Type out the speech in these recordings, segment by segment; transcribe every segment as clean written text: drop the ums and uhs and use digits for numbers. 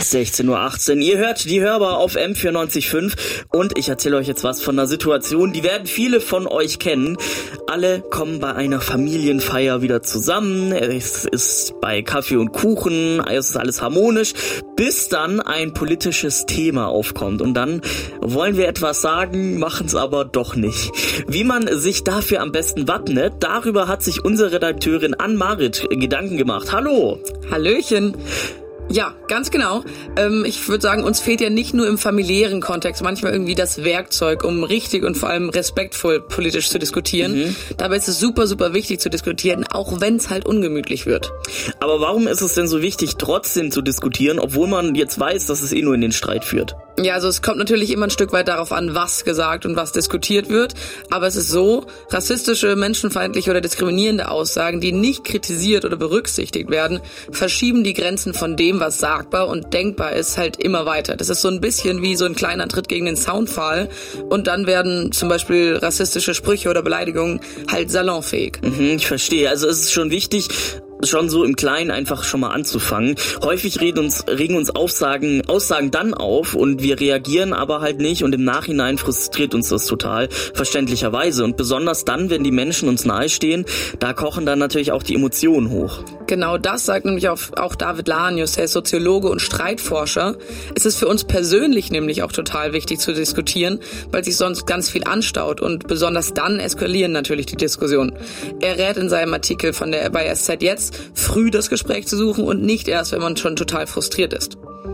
16:18 Uhr. Ihr hört die Hörbar auf M94.5 und ich erzähle euch jetzt was von einer Situation, die werden viele von euch kennen. Alle kommen bei einer Familienfeier wieder zusammen. Es ist bei Kaffee und Kuchen, es ist alles harmonisch, bis dann ein politisches Thema aufkommt. Und dann wollen wir etwas sagen, machen es aber doch nicht. Wie man sich dafür am besten wappnet, darüber hat sich unsere Redakteurin Ann-Marit Gedanken gemacht. Hallo! Hallöchen! Ja, ganz genau. Ich würde sagen, uns fehlt ja nicht nur im familiären Kontext manchmal irgendwie das Werkzeug, um richtig und vor allem respektvoll politisch zu diskutieren. Dabei ist es super, super wichtig zu diskutieren, auch wenn es halt ungemütlich wird. Aber warum ist es denn so wichtig, trotzdem zu diskutieren, obwohl man jetzt weiß, dass es nur in den Streit führt? Ja, also es kommt natürlich immer ein Stück weit darauf an, was gesagt und was diskutiert wird. Aber es ist so, rassistische, menschenfeindliche oder diskriminierende Aussagen, die nicht kritisiert oder berücksichtigt werden, verschieben die Grenzen von dem, was sagbar und denkbar ist, halt immer weiter. Das ist so ein bisschen wie so ein kleiner Tritt gegen den Zaunpfahl und dann werden zum Beispiel rassistische Sprüche oder Beleidigungen halt salonfähig. Ich verstehe. Also es ist schon wichtig, schon so im Kleinen einfach schon mal anzufangen. Häufig regen uns Aussagen dann auf und wir reagieren aber halt nicht und im Nachhinein frustriert uns das total, verständlicherweise. Und besonders dann, wenn die Menschen uns nahestehen, da kochen dann natürlich auch die Emotionen hoch. Genau das sagt nämlich auch David Lanius, der ist Soziologe und Streitforscher. Es ist für uns persönlich nämlich auch total wichtig zu diskutieren, weil sich sonst ganz viel anstaut und besonders dann eskalieren natürlich die Diskussionen. Er rät in seinem Artikel bei SZ jetzt, früh das Gespräch zu suchen und nicht erst, wenn man schon total frustriert ist.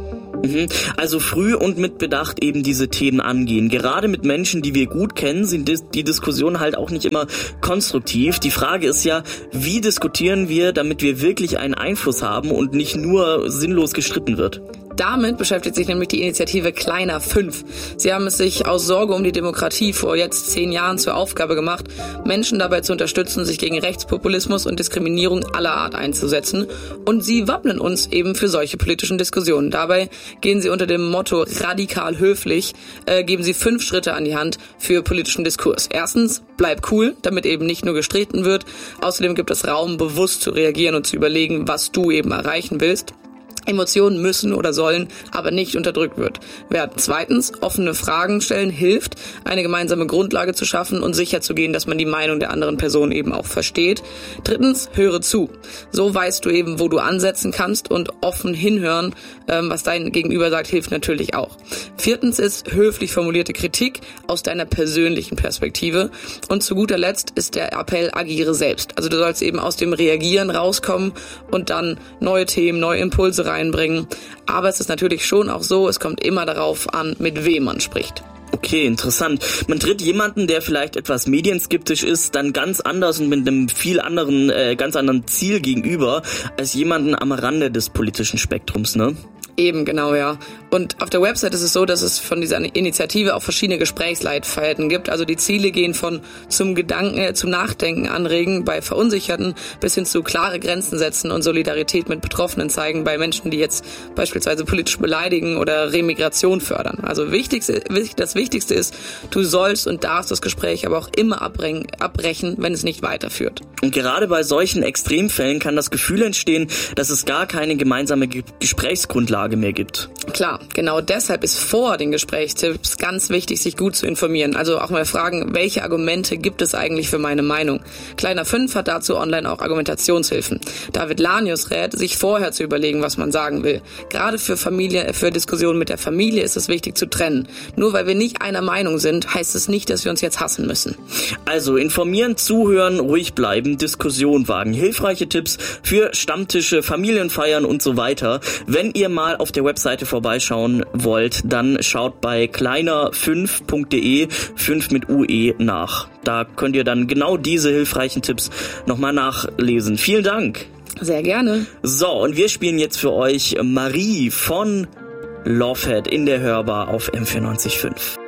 Also früh und mit Bedacht eben diese Themen angehen. Gerade mit Menschen, die wir gut kennen, sind die Diskussionen halt auch nicht immer konstruktiv. Die Frage ist ja, wie diskutieren wir, damit wir wirklich einen Einfluss haben und nicht nur sinnlos gestritten wird? Damit beschäftigt sich nämlich die Initiative Kleiner 5. Sie haben es sich aus Sorge um die Demokratie vor jetzt 10 Jahren zur Aufgabe gemacht, Menschen dabei zu unterstützen, sich gegen Rechtspopulismus und Diskriminierung aller Art einzusetzen. Und sie wappnen uns eben für solche politischen Diskussionen. Dabei gehen sie unter dem Motto radikal höflich, geben sie 5 Schritte an die Hand für politischen Diskurs. Erstens, bleib cool, damit eben nicht nur gestritten wird. Außerdem gibt es Raum, bewusst zu reagieren und zu überlegen, was du eben erreichen willst. Emotionen müssen oder sollen aber nicht unterdrückt werden. Zweitens, offene Fragen stellen hilft, eine gemeinsame Grundlage zu schaffen und sicherzugehen, dass man die Meinung der anderen Person eben auch versteht. Drittens, höre zu. So weißt du eben, wo du ansetzen kannst und offen hinhören, was dein Gegenüber sagt, hilft natürlich auch. Viertens ist höflich formulierte Kritik aus deiner persönlichen Perspektive. Und zu guter Letzt ist der Appell, agiere selbst. Also du sollst eben aus dem Reagieren rauskommen und dann neue Themen, neue Impulse reinbringen. Aber es ist natürlich schon auch so, es kommt immer darauf an, mit wem man spricht. Okay, interessant. Man tritt jemanden, der vielleicht etwas medienskeptisch ist, dann ganz anders und mit einem ganz anderen Ziel gegenüber, als jemanden am Rande des politischen Spektrums, ne? Eben, genau, ja. Und auf der Website ist es so, dass es von dieser Initiative auch verschiedene Gesprächsleitfäden gibt. Also die Ziele gehen von zum Nachdenken anregen bei Verunsicherten bis hin zu klare Grenzen setzen und Solidarität mit Betroffenen zeigen bei Menschen, die jetzt beispielsweise politisch beleidigen oder Remigration fördern. Also das Wichtigste ist, du sollst und darfst das Gespräch aber auch immer abbrechen, wenn es nicht weiterführt. Und gerade bei solchen Extremfällen kann das Gefühl entstehen, dass es gar keine gemeinsame Gesprächsgrundlage mehr gibt. Klar, genau deshalb ist vor den Gesprächstipps ganz wichtig, sich gut zu informieren. Also auch mal fragen, welche Argumente gibt es eigentlich für meine Meinung? Kleiner 5 hat dazu online auch Argumentationshilfen. David Lanius rät, sich vorher zu überlegen, was man sagen will. Gerade für Diskussionen mit der Familie ist es wichtig zu trennen. Nur weil wir nicht einer Meinung sind, heißt es nicht, dass wir uns jetzt hassen müssen. Also informieren, zuhören, ruhig bleiben, Diskussion wagen. Hilfreiche Tipps für Stammtische, Familienfeiern und so weiter. Wenn ihr mal auf der Webseite vorbeischauen wollt, dann schaut bei kleiner5.de 5 mit UE nach. Da könnt ihr dann genau diese hilfreichen Tipps nochmal nachlesen. Vielen Dank. Sehr gerne. So, und wir spielen jetzt für euch Marie von Lovehead in der Hörbar auf M94.5.